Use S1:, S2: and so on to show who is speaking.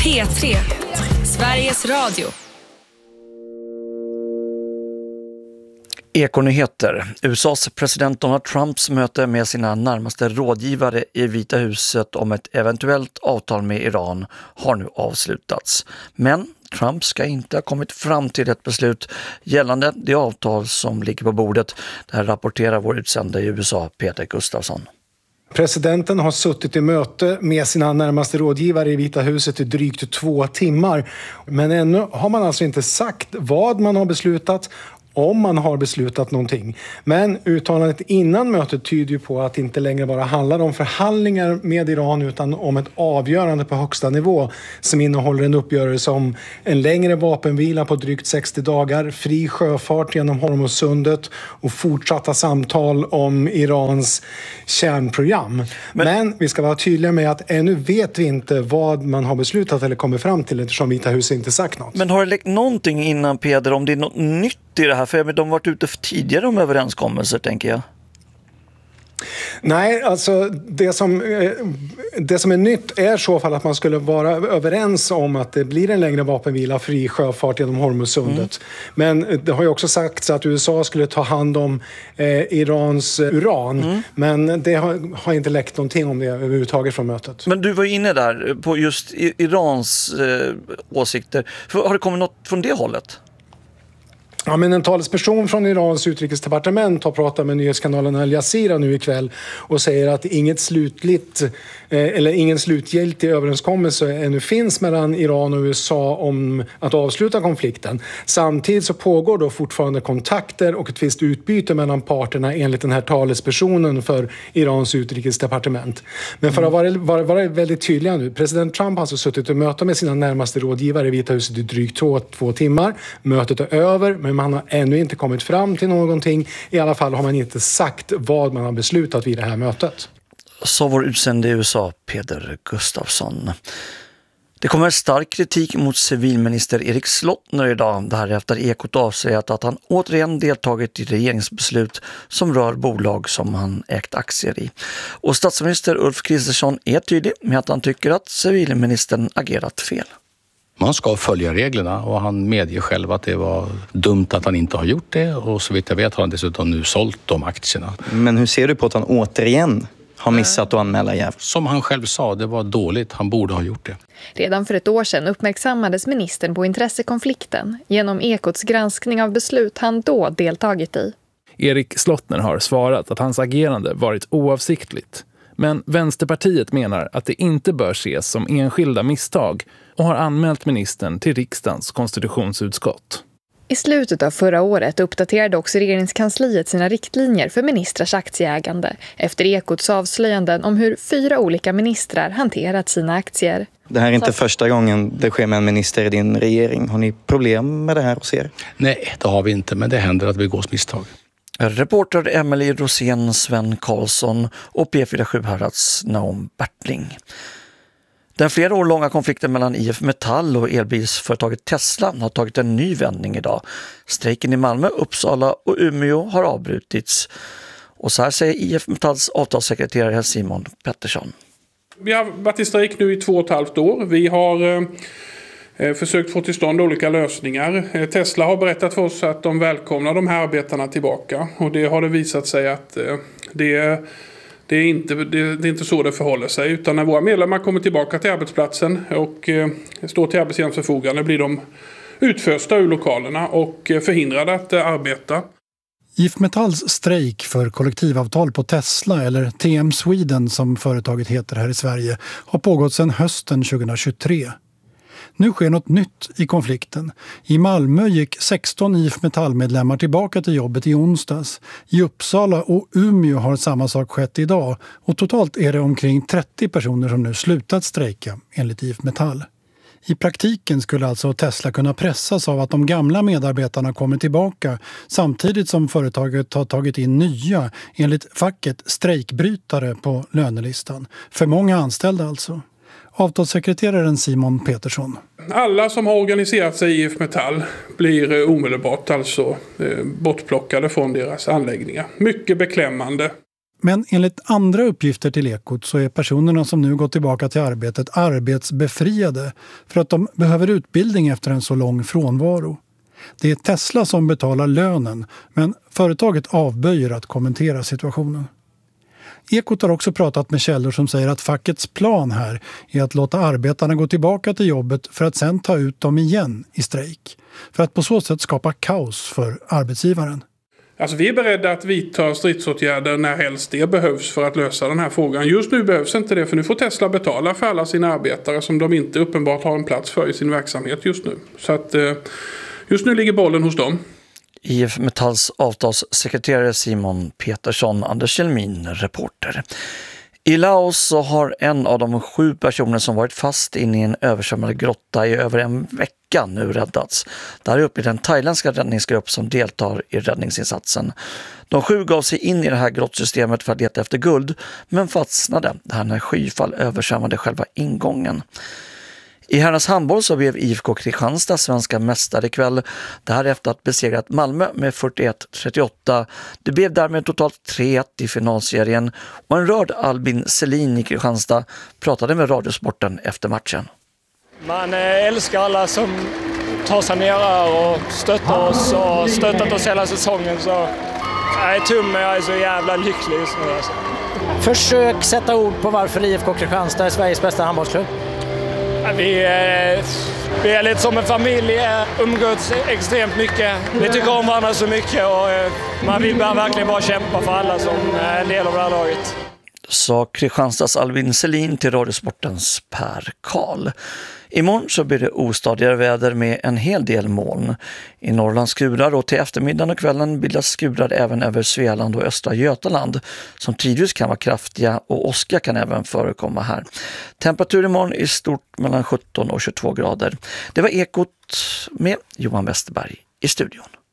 S1: P3, Sveriges Radio.
S2: Ekonyheter. USAs president Donald Trumps möte med sina närmaste rådgivare i Vita huset om ett eventuellt avtal med Iran har nu avslutats. Men Trump ska inte ha kommit fram till ett beslut gällande det avtal som ligger på bordet. Det här rapporterar vår utsända i USA, Peter Gustafsson.
S3: Presidenten har suttit i möte med sina närmaste rådgivare i Vita huset i drygt 2 timmar. Men ännu har man alltså inte sagt vad man har beslutat, om man har beslutat någonting. Men uttalandet innan mötet tyder ju på att det inte längre bara handlar om förhandlingar med Iran utan om ett avgörande på högsta nivå som innehåller en uppgörelse om en längre vapenvila på drygt 60 dagar, fri sjöfart genom Hormuzsundet och fortsatta samtal om Irans kärnprogram. Men vi ska vara tydliga med att ännu vet vi inte vad man har beslutat eller kommer fram till eftersom Vita huset inte sagt något.
S2: Men har det läckt någonting innan, Peder, om det är något nytt i det här? För de har varit ute för tidigare om överenskommelser, tänker jag.
S3: Nej, alltså det som är nytt är så fall att man skulle vara överens om att det blir en längre vapenvila, fri sjöfart genom Hormuzsundet. Men det har ju också sagts att USA skulle ta hand om Irans uran. Men det har inte läckt någonting om det överhuvudtaget från mötet.
S2: Men du var inne där på just Irans åsikter. Har det kommit något från det hållet?
S3: Ja, men en talesperson från Irans utrikesdepartement har pratat med nyhetskanalen Al Jazeera nu ikväll och säger att ingen slutgiltig överenskommelse ännu finns mellan Iran och USA om att avsluta konflikten. Samtidigt så pågår då fortfarande kontakter och ett visst utbyte mellan parterna enligt den här talespersonen för Irans utrikesdepartement. Men för att vara väldigt tydliga nu, president Trump har alltså suttit och möte med sina närmaste rådgivare i Vita huset i drygt 2 timmar. Mötet är över, men man har ännu inte kommit fram till någonting. I alla fall har man inte sagt vad man har beslutat vid det här mötet.
S2: Så vår utsände i USA, Peter Gustafsson. Det kommer stark kritik mot civilminister Erik Slottner idag. Det här efter Ekot avslöjat att han återigen deltagit i regeringsbeslut som rör bolag som han ägt aktier i. Och statsminister Ulf Kristersson är tydlig med att han tycker att civilministern agerat fel.
S4: Man ska följa reglerna och han medger själv att det var dumt att han inte har gjort det och så vitt jag vet har han dessutom nu sålt de aktierna.
S5: Men hur ser du på att han återigen har missat att anmäla jäv?
S4: Som han själv sa, det var dåligt. Han borde ha gjort det.
S6: Redan för ett år sedan uppmärksammades ministern på intressekonflikten genom Ekots granskning av beslut han då deltagit i.
S7: Erik Slottner har svarat att hans agerande varit oavsiktligt. Men Vänsterpartiet menar att det inte bör ses som enskilda misstag och har anmält ministern till riksdagens konstitutionsutskott.
S6: I slutet av förra året uppdaterade också regeringskansliet sina riktlinjer för ministrars aktieägande efter Ekots avslöjanden om hur 4 olika ministrar hanterat sina aktier.
S5: Det här är inte första gången det sker med en minister i din regering. Har ni problem med det här hos er?
S4: Nej, det har vi inte, men det händer att vi går misstag.
S2: Reporter Emily Rosén, Sven Karlsson och P4 Sjuhärads Naum Bertling. Den flera år långa konflikten mellan IF Metall och elbilsföretaget Tesla har tagit en ny vändning idag. Strejken i Malmö, Uppsala och Umeå har avbrutits. Och så här säger IF Metalls avtalssekreterare Simon Pettersson.
S8: Vi har varit i strejk nu i 2,5 år. Vi har försökt få till stånd olika lösningar. Tesla har berättat för oss att de välkomnar de här arbetarna tillbaka. Och det har det visat sig att det är inte så det förhåller sig. Utan när våra medlemmar kommer tillbaka till arbetsplatsen och står till arbetsgivarens förfogande blir de utfösta ur lokalerna och förhindrade att arbeta.
S9: IF Metalls strejk för kollektivavtal på Tesla, eller TM Sweden som företaget heter här i Sverige, har pågått sedan hösten 2023. Nu sker något nytt i konflikten. I Malmö gick 16 IF Metall-medlemmar tillbaka till jobbet i onsdags. I Uppsala och Umeå har samma sak skett idag och totalt är det omkring 30 personer som nu slutat strejka enligt IF Metall. I praktiken skulle alltså Tesla kunna pressas av att de gamla medarbetarna kommer tillbaka samtidigt som företaget har tagit in nya, enligt facket, strejkbrytare på lönelistan. För många anställda alltså. Avtalssekreteraren Simon Pettersson.
S8: Alla som har organiserat sig i IF Metall blir omedelbart bortplockade från deras anläggningar. Mycket beklämmande.
S9: Men enligt andra uppgifter till Ekot så är personerna som nu gått tillbaka till arbetet arbetsbefriade för att de behöver utbildning efter en så lång frånvaro. Det är Tesla som betalar lönen, men företaget avböjer att kommentera situationen. Ekot har också pratat med källor som säger att fackets plan här är att låta arbetarna gå tillbaka till jobbet för att sen ta ut dem igen i strejk. För att på så sätt skapa kaos för arbetsgivaren.
S8: Alltså vi är beredda att vidta stridsåtgärder när helst det behövs för att lösa den här frågan. Just nu behövs inte det, för nu får Tesla betala för alla sina arbetare som de inte uppenbart har en plats för i sin verksamhet just nu. Så att just nu ligger bollen hos dem.
S2: IF Metalls avtalssekreterare Simon Petersson, Anders Kjellmin, reporter. I Laos så har en av de 7 personer som varit fast inne i en översvämmad grotta i över en vecka nu räddats. Där är uppe i den thailändska räddningsgrupp som deltar i räddningsinsatsen. De 7 gav sig in i det här grottsystemet för att leta efter guld, men fastnade där när skyfall översvämmade själva ingången. I herrarnas handboll så blev IFK Kristianstad svenska mästare ikväll. Därefter att besegrat Malmö med 41-38. Det blev därmed totalt 3-1 i finalserien. Och en rörd Albin Selin i Kristianstad pratade med Radiosporten efter matchen.
S10: Man älskar alla som tar sig ner och stöttar oss och stöttat oss hela säsongen. Så jag är tom, men jag är så jävla lycklig just nu. Alltså.
S11: Försök sätta ord på varför IFK Kristianstad är Sveriges bästa handbollsklubb.
S10: Vi är lite som en familj, umgås extremt mycket. Vi tycker om varandra så mycket och man vill verkligen bara kämpa för alla som är en del av det här laget.
S2: Sa Kristianstads Albin Selin till Radiosportens Per Karl. Imorgon så blir det ostadigare väder med en hel del moln. I Norrland skurar och till eftermiddagen och kvällen bildas skurar även över Svealand och östra Götaland som tidvis kan vara kraftiga och åska kan även förekomma här. Temperatur imorgon är stort mellan 17 och 22 grader. Det var Ekot med Johan Westerberg i studion.